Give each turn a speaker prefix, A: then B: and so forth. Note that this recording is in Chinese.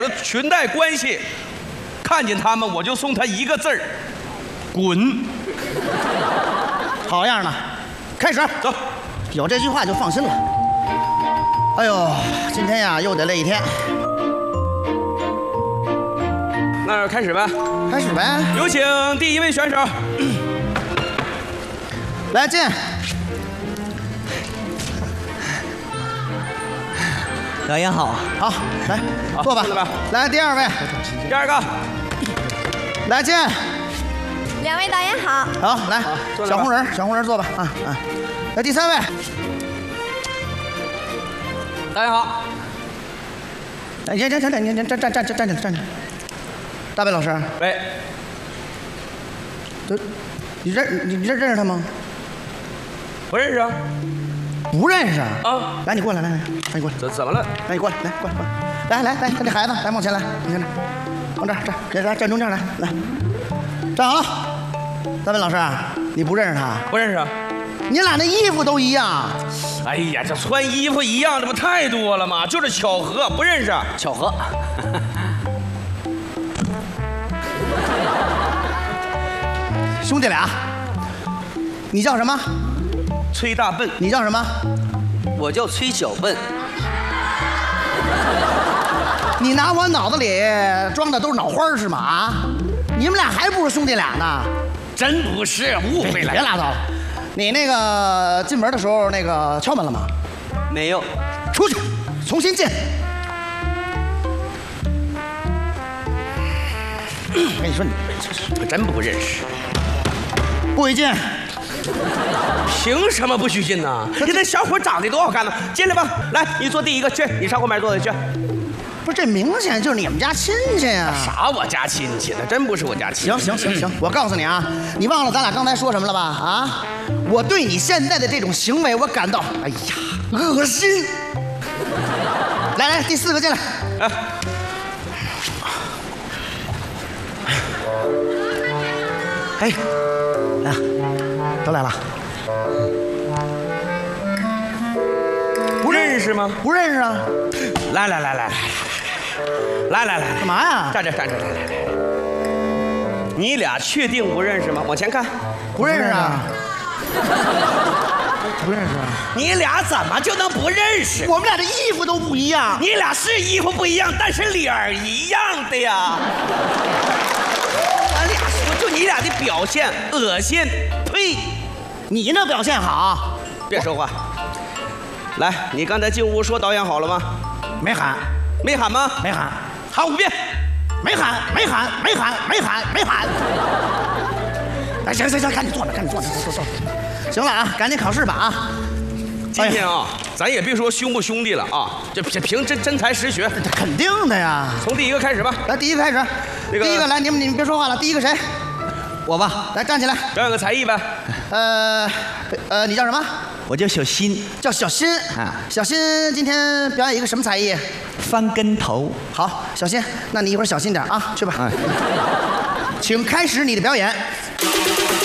A: 裙带关系，看见他们我就送他一个字儿：滚。
B: 好样的，开始
A: 走。
B: 有这句话就放心了。哎呦，今天呀又得累一天。
A: 那开始呗。
B: 开始呗。
A: 有请第一位选手。
B: 来进。
C: 导演好，
B: 好，来坐吧。来第二位。
A: 第二个。
B: 来进。
D: 两位导演好。
B: 好，来小红人，小红人坐吧。啊啊。来第三位。
A: 大家好。
B: 哎，站着。大卫老师。
A: 喂。
B: 你认识他吗？
A: 不认识啊。
B: 不认识啊？来，你过来，来，你过来。
A: 怎么了？
B: 来，你过来，来，过来，来，看这孩子，来往前来，你看这，往这儿，来站中间来，站好了。大卫老师，你不认识他？
A: 不认识啊。
B: 你俩那衣服都一样。
A: 哎呀，这穿衣服一样，这不太多了吗？就是巧合，不认识。
C: 巧合。
B: 兄弟俩，你叫什么？
A: 崔大笨。
B: 你叫什么？
C: 我叫崔小笨。
B: 你拿我脑子里装的都是脑花是吗？啊，你们俩还不是兄弟俩呢？
A: 真不是，误会了。
B: 别拉倒了。你那个进门的时候那个敲门了吗？
C: 没有。
B: 出去，重新进。我跟你说，你
A: 真不认识。
B: 不许进。
A: 凭什么不许进呢？你这小伙长得多好看呢！进来吧，来，你坐第一个去，你上后面坐去。
B: 不是，这明显就是你们家亲戚呀！
A: 啥我家亲戚呢？真不是我家亲戚。
B: 行，我告诉你啊，你忘了咱俩刚才说什么了吧？啊，我对你现在的这种行为，我感到，哎呀，恶心。来，第四个进来。哎，来，都来了。
A: 不认识吗？
B: 不认识啊。
A: 来，
B: 干嘛呀？
A: 站着，来。你俩确定不认识吗？往前看。
B: 不认识啊。不认识啊。
A: 你俩怎么就能不认识？
B: 我们俩的衣服都不一样。
A: 你俩是衣服不一样，但是脸儿一样的呀。咱俩说，就你俩的表现恶心，呸！
B: 你那表现好。
A: 别说话。来，你刚才进屋说导演好了吗？
B: 没喊。
A: 没喊吗？
B: 没喊。
A: 喊5遍。
B: 没喊。哎，行，赶紧坐着，坐。行了啊，赶紧考试吧啊！
A: 今天啊，咱也别说兄不兄弟了啊，这凭真才实学，
B: 肯定的呀。
A: 从第一个开始吧。
B: 来，第一个开始。第一个来，你们别说话了。第一个谁？
C: 我吧。
B: 来，站起来，
A: 表演个才艺呗。
B: 你叫什么？
C: 我叫小新。
B: 叫小新啊。小新今天表演一个什么才艺？
C: 翻跟头。
B: 好，小新，那你一会儿小心点啊，去吧。请开始你的表演。